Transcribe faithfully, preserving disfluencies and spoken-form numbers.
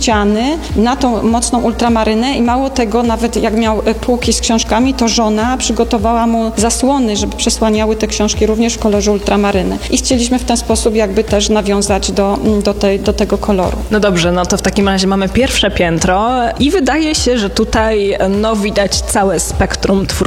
ściany na tą mocną ultramarynę i mało tego, nawet jak miał półki z książkami, to żona przygotowała mu zasłony, żeby przesłaniały te książki również w kolorze ultramaryny. I chcieliśmy w ten sposób jakby też nawiązać do, do, tej, do tego koloru. No dobrze, no to w takim razie mamy pierwsze piętro i wydaje się, że tutaj no widać całe spektrum twórczości